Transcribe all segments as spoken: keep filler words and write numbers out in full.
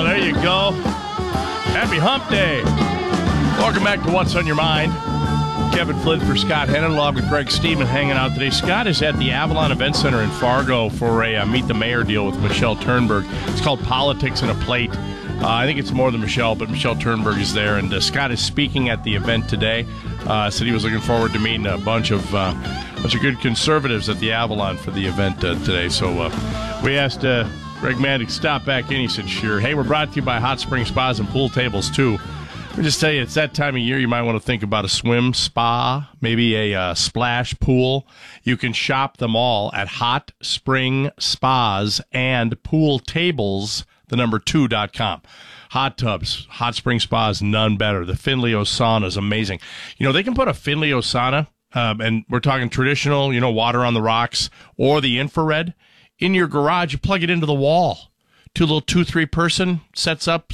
Oh, there you go. Happy Hump Day. Welcome back to What's on Your Mind. Kevin Flynn for Scott Hennon, along with Greg Steeman hanging out today. Scott is at the Avalon Event Center in Fargo for a uh, Meet the Mayor deal with Michelle Turnberg. It's called Politics in a Plate. Uh, I think it's more than Michelle, but Michelle Turnberg is there, and uh, Scott is speaking at the event today. Uh, said he was looking forward to meeting a bunch of uh, bunch of good conservatives at the Avalon for the event uh, today. So uh, we asked uh, Greg Mann to stop back in. He said, sure. Hey, we're brought to you by Hot Spring Spas and Pool Tables, too. Let me just tell you, it's that time of year you might want to think about a swim spa, maybe a uh, splash pool. You can shop them all at Hot Spring Spas and Pool Tables, the number two dot com. Hot tubs, Hot Spring Spas, none better. The Finleo sauna is amazing. You know, they can put a Finleo sauna, um, and we're talking traditional, you know, water on the rocks, or the infrared, in your garage. You plug it into the wall. Two little two, three person sets up,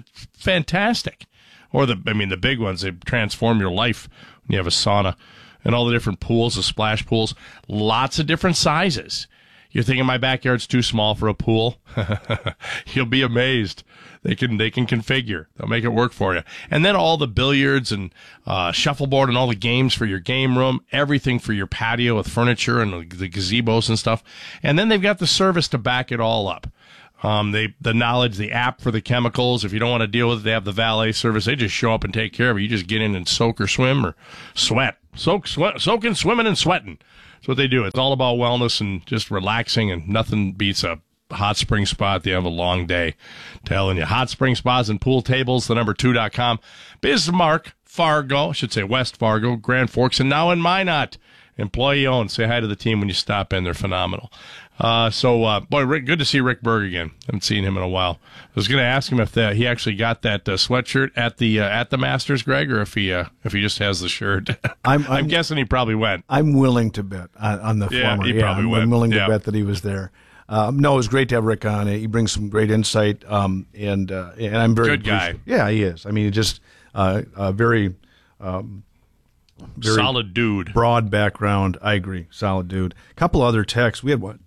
fantastic. Or the, I mean, the big ones, they transform your life when you have a sauna. And all the different pools, the splash pools, lots of different sizes. You're thinking my backyard's too small for a pool? You'll be amazed. They can they can configure. They'll make it work for you. And then all the billiards and uh, shuffleboard and all the games for your game room, everything for your patio with furniture and the, the gazebos and stuff. And then they've got the service to back it all up. Um, they the knowledge, the app for the chemicals. If you don't want to deal with it, they have the valet service. They just show up and take care of it. You just get in and soak or swim or sweat. Soak, sweat, soaking, swimming, and sweating. That's what they do. It's all about wellness and just relaxing, and nothing beats a hot spring spa at the end of a long day. Telling you, Hot Spring Spas and Pool Tables, the number two dot com. Bismarck, Fargo, I should say West Fargo, Grand Forks, and now in Minot. Employee owned. Say hi to the team when you stop in. They're phenomenal. Uh, so, uh, boy, Rick, good to see Rick Berg again. Haven't seen him in a while. I was going to ask him if the, he actually got that uh, sweatshirt at the uh, at the Masters, Greg, or if he uh, if he just has the shirt. I'm, I'm, I'm guessing he probably went. I'm willing to bet on, on the yeah, former. He yeah, probably I'm, went. I'm willing to yeah. bet that he was there. Um, no, it was great to have Rick on. He brings some great insight, um, and uh, and I'm very good guy. Yeah, he is. I mean, just uh, uh, very. Um, Very solid dude. Broad background. I agree. Solid dude. A couple other texts. We had one.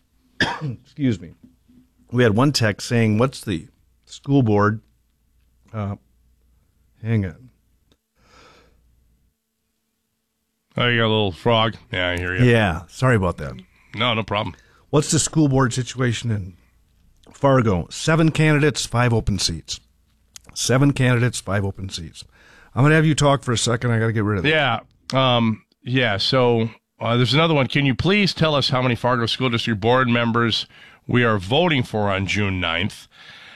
Excuse me. We had one text saying, what's the school board? Uh, hang on. Oh, you got a little frog? Yeah, I hear you. Yeah. Sorry about that. No, no problem. What's the school board situation in Fargo? Seven candidates, five open seats. Seven candidates, five open seats. I'm going to have you talk for a second. I got to get rid of it. Yeah. Um, yeah. So uh, there's another one. Can you please tell us how many Fargo School District board members we are voting for on June ninth?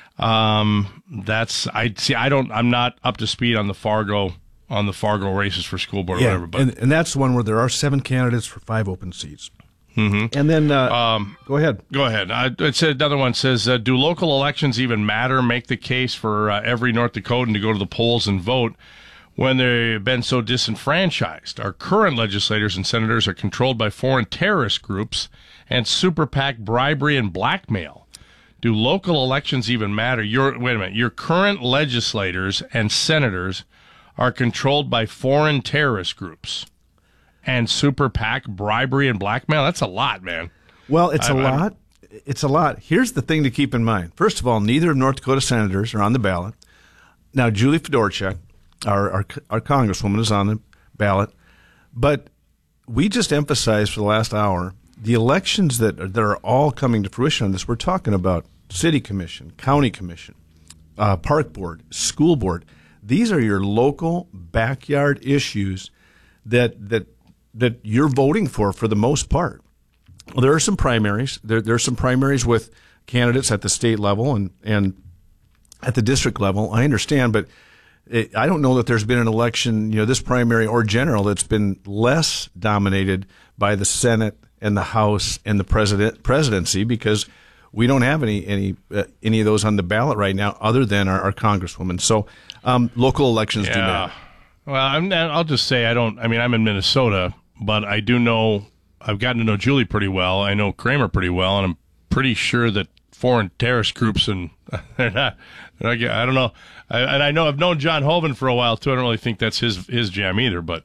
Um, that's, I see, I don't, I'm not up to speed on the Fargo, on the Fargo races for school board yeah, or whatever. But and, and that's the one where there are seven candidates for five open seats. Mm-hmm. And then, uh, um, go ahead. Go ahead. Uh, it said another one says, uh, do local elections even matter? Make the case for uh, every North Dakotan to go to the polls and vote when they've been so disenfranchised. Our current legislators and senators are controlled by foreign terrorist groups and super PAC bribery and blackmail. Do local elections even matter? Your wait a minute. Your current legislators and senators are controlled by foreign terrorist groups and super PAC bribery and blackmail. That's a lot, man. Well, it's I, a lot. I'm, it's a lot. Here's the thing to keep in mind. First of all, neither of North Dakota senators are on the ballot. Now, Julie Fedorchak, our, our our congresswoman, is on the ballot. But we just emphasized for the last hour the elections that are, that are all coming to fruition on this. We're talking about city commission, county commission, uh, park board, school board. These are your local backyard issues that that that you're voting for for the most part. Well, there are some primaries. There, there are some primaries with candidates at the state level and, and at the district level. I understand, but it, I don't know that there's been an election, you know, this primary or general, that's been less dominated by the Senate and the House and the president presidency, because we don't have any any uh, any of those on the ballot right now, other than our, our congresswoman. So um, local elections yeah. do matter. Well, I'm, I'll just say I don't. I mean, I'm in Minnesota, but I do know. I've gotten to know Julie pretty well. I know Kramer pretty well, and I'm pretty sure that foreign terrorist groups and they're not. They're not I don't know. I, and I know I've known John Hoeven for a while too. I don't really think that's his his jam either. But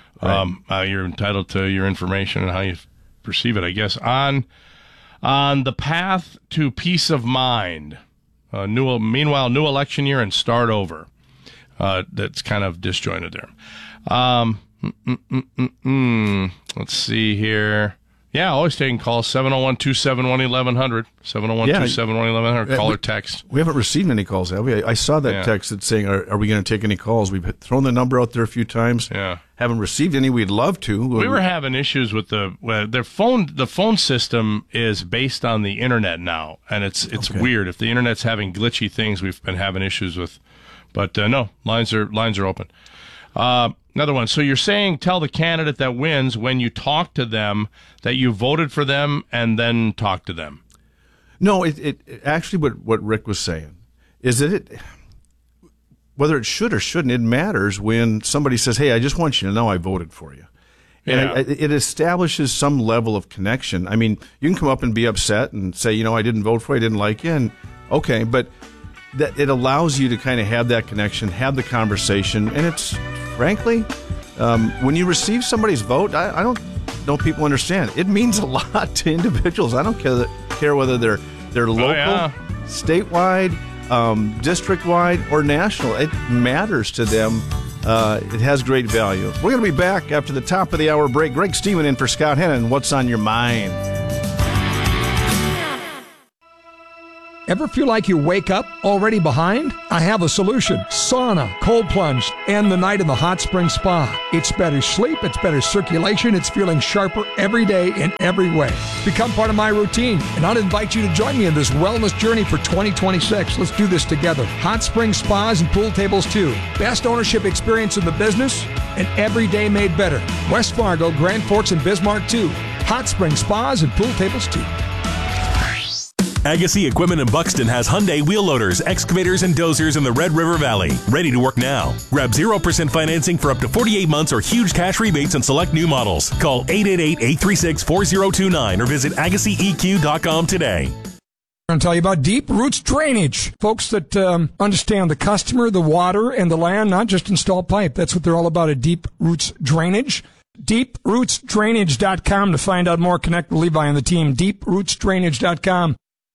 um, right. uh, you're entitled to your information and how you perceive it, I guess. On on the path to peace of mind. Uh, new, meanwhile, new election year and start over. Uh, that's kind of disjointed there. Um, mm, mm, mm, mm, mm. Let's see here. Yeah, always taking calls, seven oh one, two seven one, eleven hundred, seven oh one, two seven one, eleven hundred, call or text. We haven't received any calls, have we? I saw that yeah. text that's saying, are, are we going to take any calls? We've thrown the number out there a few times. Yeah. Haven't received any. We'd love to. We were having issues with the well, their phone. The phone system is based on the internet now, and it's it's okay. weird. If the internet's having glitchy things, we've been having issues with. But uh, no, lines are lines are open. Uh, another one. So you're saying tell the candidate that wins when you talk to them that you voted for them and then talk to them. No, it, it, it actually what, what Rick was saying is that it, whether it should or shouldn't, it matters when somebody says, hey, I just want you to know I voted for you. And Yeah. it, it establishes some level of connection. I mean, you can come up and be upset and say, you know, I didn't vote for you, I didn't like you, and okay, but that it allows you to kind of have that connection, have the conversation, and it's, frankly, um, when you receive somebody's vote, I, I don't know if people understand. It means a lot to individuals. I don't care, care whether they're they're local, oh, yeah. statewide, um, district-wide, or national. It matters to them. Uh, it has great value. We're going to be back after the top of the hour break. Greg Steven in for Scott Hennon. What's on your mind? Ever feel like you wake up already behind? I have a solution. Sauna, cold plunge, and the night in the hot spring spa. It's better sleep, it's better circulation, it's feeling sharper every day in every way. Become part of my routine, and I'll invite you to join me in this wellness journey for twenty twenty-six. Let's do this together. Hot spring spas and pool tables too. Best ownership experience in the business, and every day made better. West Fargo, Grand Forks, and Bismarck too. Hot spring spas and pool tables too. Agassi Equipment in Buxton has Hyundai wheel loaders, excavators, and dozers in the Red River Valley. Ready to work now. Grab zero percent financing for up to forty-eight months or huge cash rebates on select new models. Call eight eight eight, eight three six, four zero two nine or visit agassi e q dot com today. I'm going to tell you about Deep Roots Drainage. Folks that um, understand the customer, the water, and the land, not just install pipe. That's what they're all about at Deep Roots Drainage. deep roots drainage dot com to find out more. Connect with Levi and the team. deep roots drainage dot com.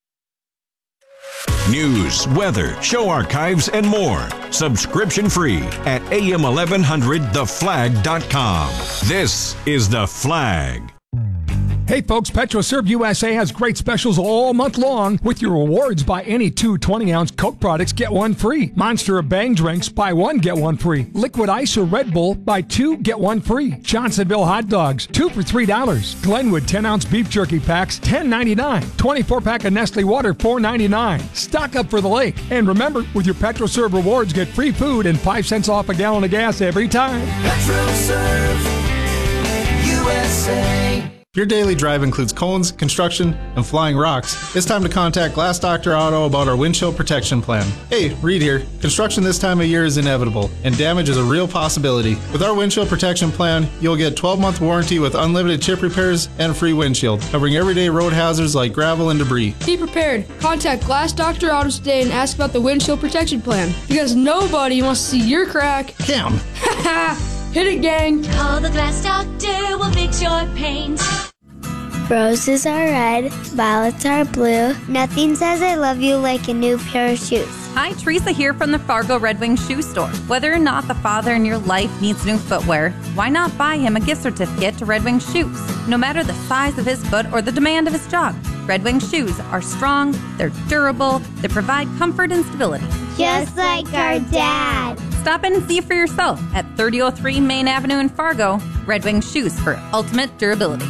News, weather, show archives, and more. Subscription free at A M eleven hundred the flag dot com. This is The Flag. Hey folks, PetroServe U S A has great specials all month long with your rewards. Buy any two twenty-ounce Coke products, get one free. Monster or Bang drinks, buy one, get one free. Liquid Ice or Red Bull, buy two, get one free. Johnsonville hot dogs, two for three dollars. Glenwood ten-ounce beef jerky packs, ten ninety-nine. twenty-four pack of Nestle Water, four ninety-nine. Stock up for the lake. And remember, with your PetroServe rewards, get free food and five cents off a gallon of gas every time. PetroServe U S A. If your daily drive includes cones, construction, and flying rocks, it's time to contact Glass Doctor Auto about our windshield protection plan. Hey, Reed here. Construction this time of year is inevitable, and damage is a real possibility. With our windshield protection plan, you'll get twelve-month warranty with unlimited chip repairs and free windshield, covering everyday road hazards like gravel and debris. Be prepared. Contact Glass Doctor Auto today and ask about the windshield protection plan, because nobody wants to see your crack. Cam. Hit it, gang. Call the Glass Doctor, we'll fix your paint. Roses are red, violets are blue. Nothing says I love you like a new pair of shoes. Hi, Teresa here from the Fargo Red Wing Shoe Store. Whether or not the father in your life needs new footwear, why not buy him a gift certificate to Red Wing Shoes? No matter the size of his foot or the demand of his job, Red Wing shoes are strong, they're durable, they provide comfort and stability. Just like our dad. Stop in and see for yourself at thirty oh three Main Avenue in Fargo. Red Wing Shoes for ultimate durability.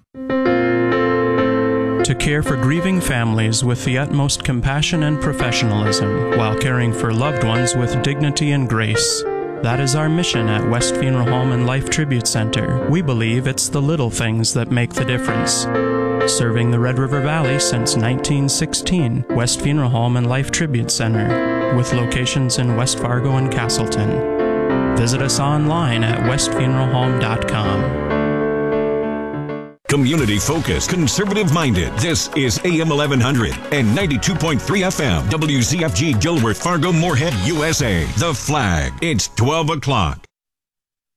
To care for grieving families with the utmost compassion and professionalism while caring for loved ones with dignity and grace. That is our mission at West Funeral Home and Life Tribute Center. We believe it's the little things that make the difference. Serving the Red River Valley since nineteen sixteen, West Funeral Home and Life Tribute Center, with locations in West Fargo and Castleton. Visit us online at west funeral home dot com. Community-focused, conservative-minded. This is A M eleven hundred and ninety-two point three F M. W Z F G Gilworth, Fargo, Moorhead, U S A. The Flag. It's twelve o'clock.